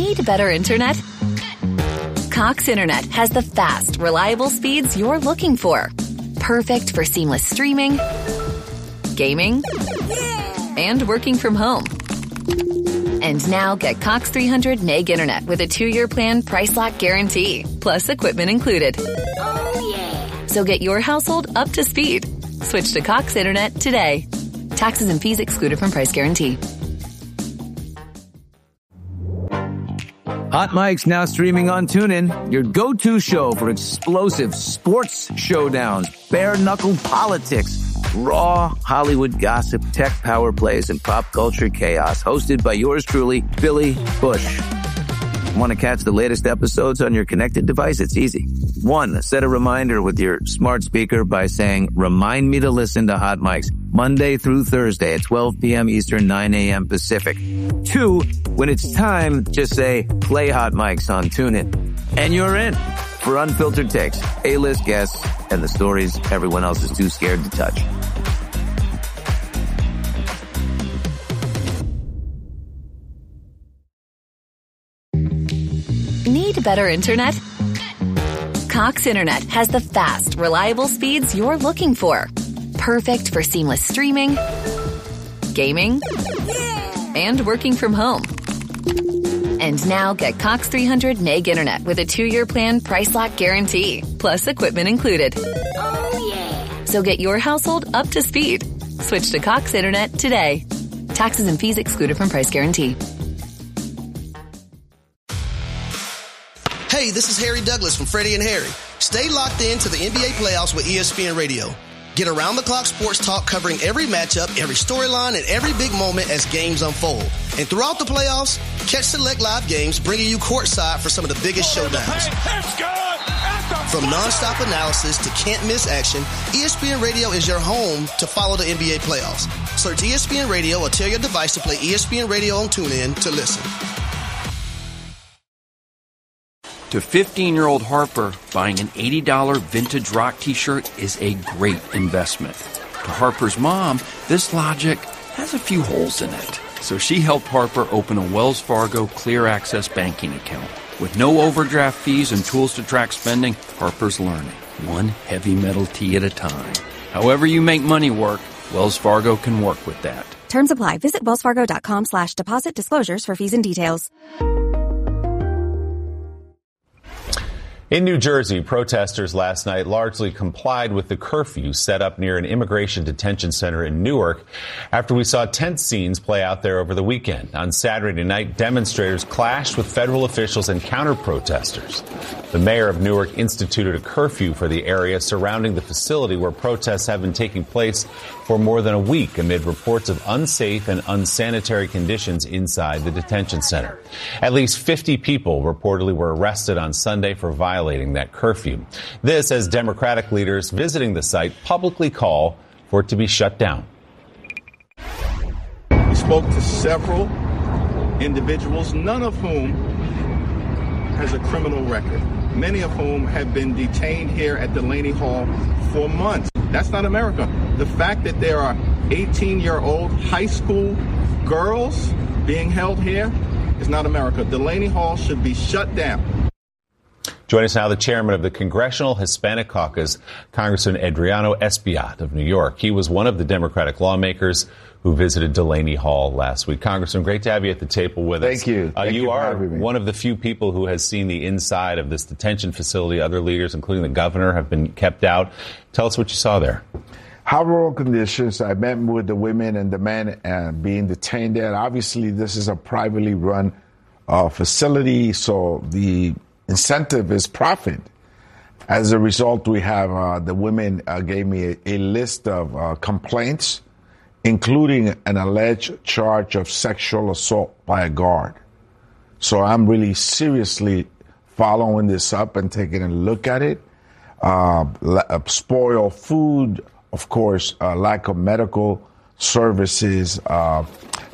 Need better internet? Cox Internet has the fast, reliable speeds you're looking for. Perfect for seamless streaming, gaming, and working from home. And now get Cox 300 meg internet with a 2-year plan price lock guarantee, plus equipment included. Oh, yeah. So get your household up to speed. Switch to Cox Internet today. Taxes and fees excluded from price guarantee. Hot Mic's now streaming on TuneIn, your go-to show for explosive sports showdowns, bare-knuckle politics, raw Hollywood gossip, tech power plays, and pop culture chaos. Hosted by yours truly, Billy Bush. Want to catch the latest episodes on your connected device? It's easy. 1, set a reminder with your smart speaker by saying, "Remind me to listen to Hot Mics Monday through Thursday at 12 p.m. Eastern, 9 a.m. Pacific." 2, when it's time, just say, "Play Hot Mics on TuneIn." And you're in for unfiltered takes, A-list guests, and the stories everyone else is too scared to touch. Need better internet? Cox Internet has the fast, reliable speeds you're looking for. Perfect for seamless streaming, gaming, and working from home. And now get Cox 300 meg internet with a 2-year plan price lock guarantee, plus equipment included. Oh, yeah. So get your household up to speed. Switch to Cox Internet today. Taxes and fees excluded from price guarantee. Hey, this is Harry Douglas from Freddie and Harry. Stay locked in to the NBA playoffs with ESPN Radio. Get around-the-clock sports talk covering every matchup, every storyline, and every big moment as games unfold. And throughout the playoffs, catch select live games bringing you courtside for some of the biggest showdowns. From nonstop analysis to can't-miss action, ESPN Radio is your home to follow the NBA playoffs. Search ESPN Radio or tell your device to play ESPN Radio on TuneIn to listen. To 15-year-old Harper, buying an $80 vintage rock t-shirt is a great investment. To Harper's mom, this logic has a few holes in it. So she helped Harper open a Wells Fargo Clear Access banking account. With no overdraft fees and tools to track spending, Harper's learning, one heavy metal tee at a time. However you make money work, Wells Fargo can work with that. Terms apply. Visit wellsfargo.com/deposit disclosures for fees and details. In New Jersey, protesters last night largely complied with the curfew set up near an immigration detention center in Newark after we saw tense scenes play out there over the weekend. On Saturday night, demonstrators clashed with federal officials and counter-protesters. The mayor of Newark instituted a curfew for the area surrounding the facility where protests have been taking place for more than a week amid reports of unsafe and unsanitary conditions inside the detention center. At least 50 people reportedly were arrested on Sunday for violating that curfew. This as Democratic leaders visiting the site publicly call for it to be shut down. We spoke to several individuals, none of whom has a criminal record, many of whom have been detained here at Delaney Hall for months. That's not America. The fact that there are 18-year-old high school girls being held here is not America. Delaney Hall should be shut down. Joining us now, the chairman of the Congressional Hispanic Caucus, Congressman Adriano Espaillat of New York. He was one of the Democratic lawmakers who visited Delaney Hall last week. Congressman, great to have you at the table with us. Thank you. You are one of the few people who has seen the inside of this detention facility. Other leaders, including the governor, have been kept out. Tell us what you saw there. Horrible conditions. I met with the women and the men being detained there. Obviously, this is a privately run facility, so the incentive is profit. As a result, we have the women gave me a list of complaints, including an alleged charge of sexual assault by a guard. So I'm really seriously following this up and taking a look at it. Spoiled food, of course, lack of medical services,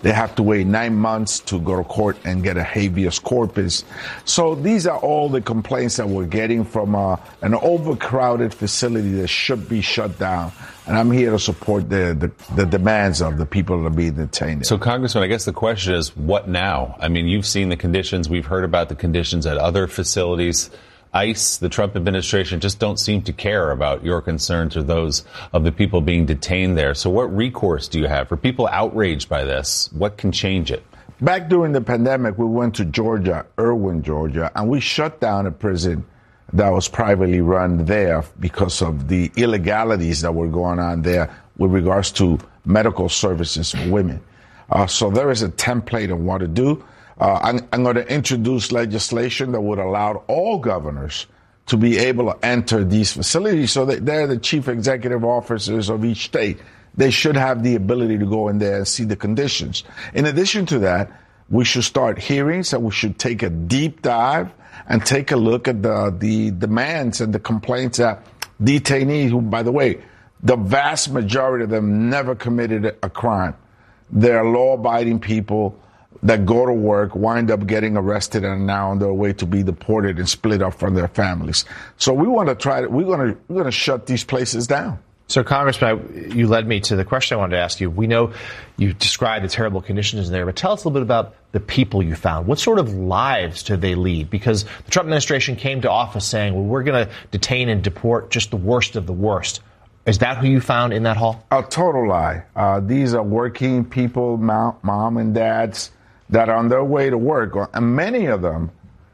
They have to wait 9 months to go to court and get a habeas corpus. So these are all the complaints that we're getting from an overcrowded facility that should be shut down. And I'm here to support the demands of the people that are being detained. So, Congressman, I guess the question is, what now? I mean, you've seen the conditions. We've heard about the conditions at other facilities. ICE, the Trump administration, just don't seem to care about your concerns or those of the people being detained there. So what recourse do you have for people outraged by this? What can change it? Back during the pandemic, we went to Georgia, Irwin, Georgia, and we shut down a prison that was privately run there because of the illegalities that were going on there with regards to medical services for women. So there is a template on what to do. I'm going to introduce legislation that would allow all governors to be able to enter these facilities so that they're the chief executive officers of each state. They should have the ability to go in there and see the conditions. In addition to that, we should start hearings and we should take a deep dive and take a look at the demands and the complaints that detainees, who, by the way, the vast majority of them never committed a crime. They're law-abiding people that go to work, wind up getting arrested, and now on their way to be deported and split up from their families. So we want to try. We're going to shut these places down. So, Congressman, you led me to the question I wanted to ask you. We know you described the terrible conditions in there, but tell us a little bit about the people you found. What sort of lives did they lead? Because the Trump administration came to office saying, well, we're going to detain and deport just the worst of the worst. Is that who you found in that hall? A total lie. These are working people, mom and dads, that are on their way to work, and many of them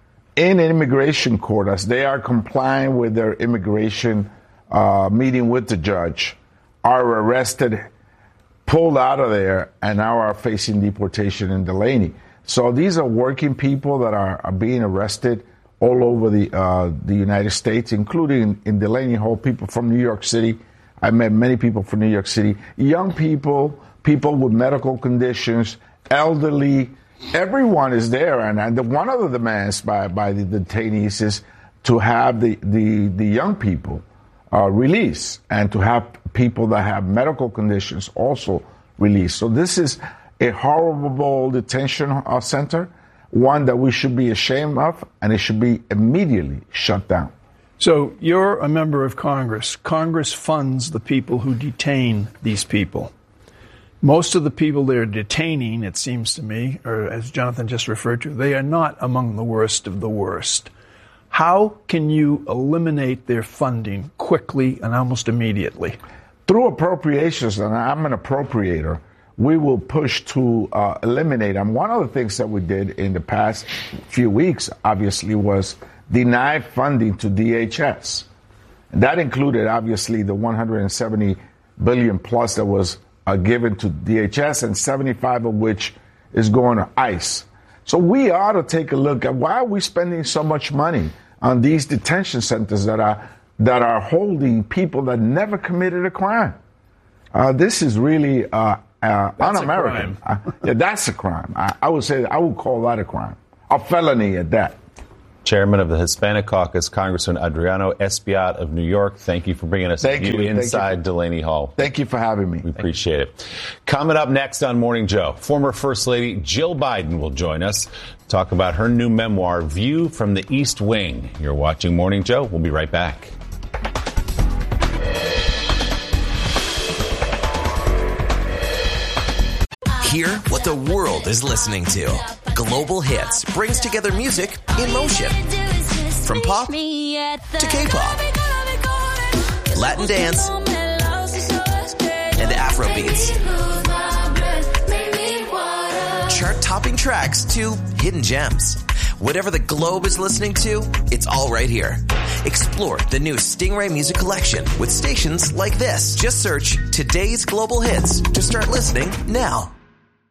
in immigration court, as they are complying with their immigration meeting with the judge, are arrested, pulled out of there, and now are facing deportation in Delaney. So these are working people that are being arrested all over the United States, including in Delaney Hall, people from New York City. I met many people from New York City, young people, people with medical conditions, elderly. Everyone is there, and one of the demands by the detainees is to have the young people released and to have people that have medical conditions also released. So this is a horrible detention center, one that we should be ashamed of, and it should be immediately shut down. So you're a member of Congress. Congress funds the people who detain these people. Most of the people they're detaining, it seems to me, or as Jonathan just referred to, they are not among the worst of the worst. How can you eliminate their funding quickly and almost immediately? Through appropriations, and I'm an appropriator, we will push to eliminate them. One of the things that we did in the past few weeks, obviously, was deny funding to DHS. And that included, obviously, the $170 billion plus that was given to DHS, and 75 of which is going to ICE. So we ought to take a look at why are we spending so much money on these detention centers that are holding people that never committed a crime. This is really un-American. Yeah, that's a crime. I would say I would call that a crime, a felony at that. Chairman of the Hispanic Caucus, Congressman Adriano Espaillat of New York, thank you for bringing us inside Delaney Hall. Thank you for having me. We appreciate it. Coming up next on Morning Joe, former First Lady Jill Biden will join us to talk about her new memoir, View from the East Wing. You're watching Morning Joe. We'll be right back. Hear what the world is listening to. Global Hits brings together music in motion. From pop to K-pop, Latin dance, and Afrobeats. Chart-topping tracks to hidden gems. Whatever the globe is listening to, it's all right here. Explore the new Stingray Music Collection with stations like this. Just search Today's Global Hits to start listening now.